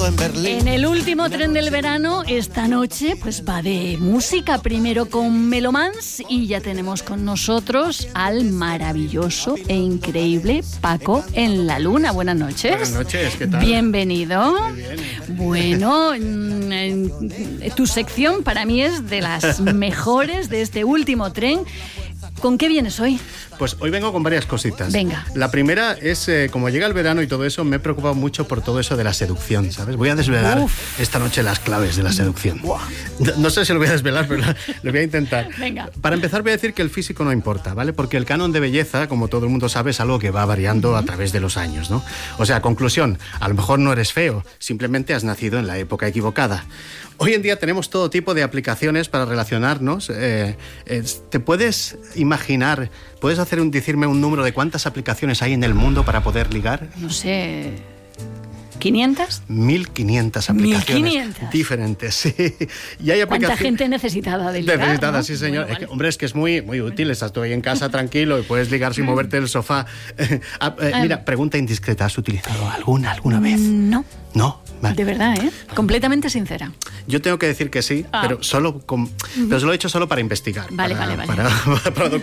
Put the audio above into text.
en Berlín. En el último tren del verano, esta noche, pues va de música. Primero con Melomans y ya tenemos con nosotros al maravilloso e increíble Paco en la Luna. Buenas noches. Buenas noches, ¿qué tal? Bienvenido. Muy bien. Bueno, tu sección para mí es de las mejores de este último tren. ¿Con qué vienes hoy? Pues hoy vengo con varias cositas. Venga. La primera es, como llega el verano y todo eso, me he preocupado mucho por todo eso de la seducción, ¿sabes? Voy a desvelar esta noche las claves de la seducción. No sé si lo voy a desvelar, pero lo voy a intentar. Venga. Para empezar voy a decir que el físico no importa, ¿vale? Porque el canon de belleza, como todo el mundo sabe, es algo que va variando a través de los años, ¿no? O sea, conclusión, a lo mejor no eres feo, simplemente has nacido en la época equivocada. Hoy en día tenemos todo tipo de aplicaciones para relacionarnos. ¿Te puedes imaginar, puedes decirme un número de cuántas aplicaciones hay en el mundo para poder ligar? No sé, ¿500? 1500 aplicaciones 1500. diferentes, sí. Y hay ¿Cuánta aplicaciones gente necesitada de ligar? necesitada, ¿no? sí, señor. Bueno, vale. Es que es muy, muy útil. Estás tú ahí en casa tranquilo y puedes ligar sin moverte del sofá. Mira, pregunta indiscreta. ¿Has utilizado alguna vez? No. No. Vale. De verdad, ¿eh? Completamente sincera. Yo tengo que decir que sí, pero lo he hecho solo para investigar. Vale. Para